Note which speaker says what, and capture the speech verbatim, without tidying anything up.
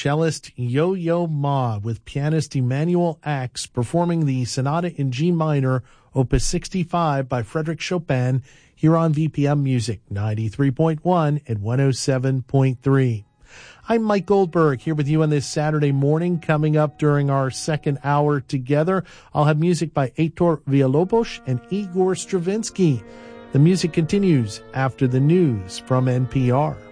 Speaker 1: cellist Yo-Yo Ma with pianist Emanuel Ax performing the Sonata in G minor, opus sixty-five by Frédéric Chopin, here on V P M Music ninety-three point one and one oh seven point three. I'm Mike Goldberg here with you on this Saturday morning. Coming up during our second hour together, I'll have music by Heitor Villalobos and Igor Stravinsky. The music continues after the news from N P R.